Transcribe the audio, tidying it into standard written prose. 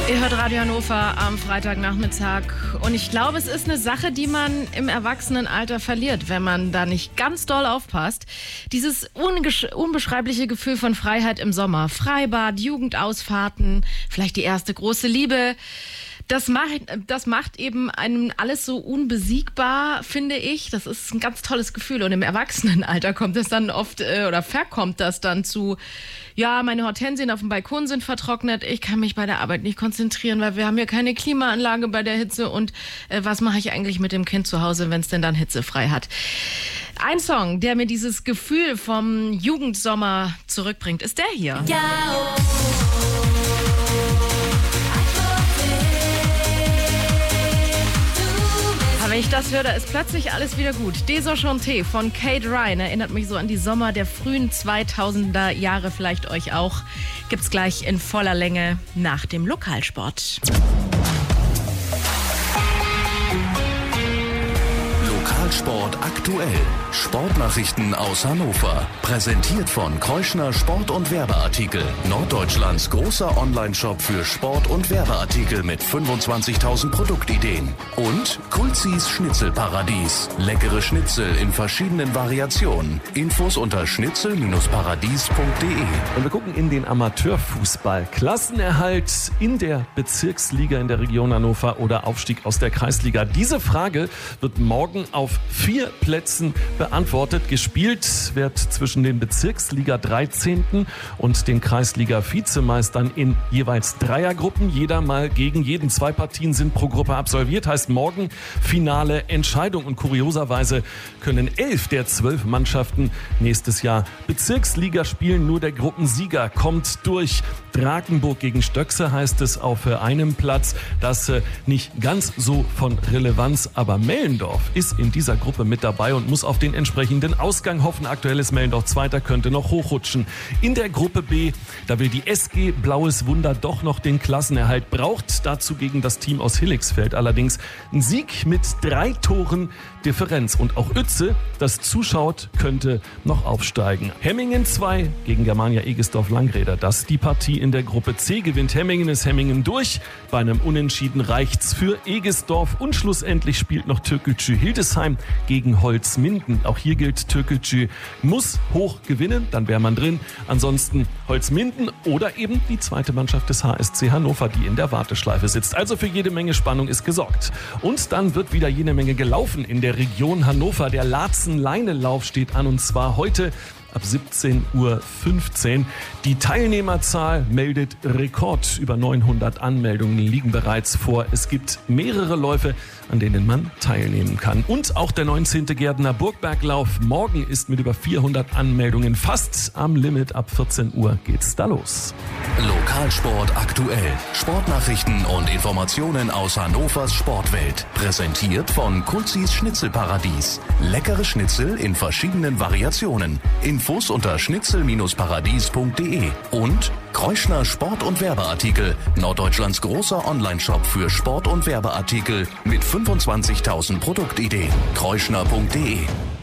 Ihr hört Radio Hannover am Freitagnachmittag und ich glaube, es ist eine Sache, die man im Erwachsenenalter verliert, wenn man da nicht ganz doll aufpasst. Dieses unbeschreibliche Gefühl von Freiheit im Sommer, Freibad, Jugendausfahrten, vielleicht die erste große Liebe. Das macht eben einem alles so unbesiegbar, finde ich. Das ist ein ganz tolles Gefühl. Und im Erwachsenenalter kommt es dann oft oder verkommt das dann zu, ja, meine Hortensien auf dem Balkon sind vertrocknet. Ich kann mich bei der Arbeit nicht konzentrieren, weil wir haben hier keine Klimaanlage bei der Hitze. Und was mache ich eigentlich mit dem Kind zu Hause, wenn es denn dann hitzefrei hat? Ein Song, der mir dieses Gefühl vom Jugendsommer zurückbringt, ist der hier. Ja, oh. Wenn ich das höre, da ist plötzlich alles wieder gut. Désenchanté von Kate Ryan erinnert mich so an die Sommer der frühen 2000er Jahre, vielleicht euch auch. Gibt's gleich in voller Länge nach dem Lokalsport. Lokalsport aktuell. Sportnachrichten aus Hannover. Präsentiert von Kreuschner Sport- und Werbeartikel. Norddeutschlands großer Onlineshop für Sport- und Werbeartikel mit 25.000 Produktideen. Und Kulzis Schnitzelparadies. Leckere Schnitzel in verschiedenen Variationen. Infos unter schnitzel-paradies.de. Und wir gucken in den Amateurfußball. Klassenerhalt in der Bezirksliga in der Region Hannover oder Aufstieg aus der Kreisliga. Diese Frage wird morgen auf 4 Plätzen beantwortet. Gespielt wird zwischen den Bezirksliga 13. und den Kreisliga-Vizemeistern in jeweils Dreiergruppen. Jeder mal gegen jeden. 2 Partien sind pro Gruppe absolviert. Heißt morgen finale Entscheidung. Und kurioserweise können 11 der 12 Mannschaften nächstes Jahr Bezirksliga spielen. Nur der Gruppensieger kommt durch. Drakenburg gegen Stöckse heißt es auf einem Platz. Das nicht ganz so von Relevanz, aber Mellendorf ist in dieser Gruppe mit dabei und muss auf den entsprechenden Ausgang hoffen. Aktuell ist Mellendorf Zweiter, könnte noch hochrutschen. In der Gruppe B, da will die SG Blaues Wunder doch noch den Klassenerhalt, braucht dazu gegen das Team aus Hillixfeld allerdings einen Sieg mit 3 Toren Differenz. Und auch Uetze, das zuschaut, könnte noch aufsteigen. Hemmingen 2 gegen Germania Egesdorf-Langräder. Das ist die Partie in der Gruppe C. Gewinnt Hemmingen, ist Hemmingen durch. Bei einem Unentschieden reicht's für Egesdorf. Und schlussendlich spielt noch Türkgücü Hildesheim gegen Holzminden. Auch hier gilt, Türkgücü muss hoch gewinnen, dann wäre man drin. Ansonsten Holzminden oder eben die zweite Mannschaft des HSC Hannover, die in der Warteschleife sitzt. Also für jede Menge Spannung ist gesorgt. Und dann wird wieder jede Menge gelaufen in der Region Hannover. Der Laatzen-Leinelauf steht an und zwar heute ab 17:15 Uhr. Die Teilnehmerzahl meldet Rekord. Über 900 Anmeldungen liegen bereits vor. Es gibt mehrere Läufe, an denen man teilnehmen kann. Und auch der 19. Gärtner Burgberglauf morgen ist mit über 400 Anmeldungen fast am Limit. Ab 14 Uhr geht's da los. Lokalsport aktuell. Sportnachrichten und Informationen aus Hannovers Sportwelt. Präsentiert von Kulzis Schnitzelparadies. Leckere Schnitzel in verschiedenen Variationen. Infos unter schnitzel-paradies.de. Und Kreuschner Sport- und Werbeartikel. Norddeutschlands großer Onlineshop für Sport- und Werbeartikel mit 25.000 Produktideen. kreuschner.de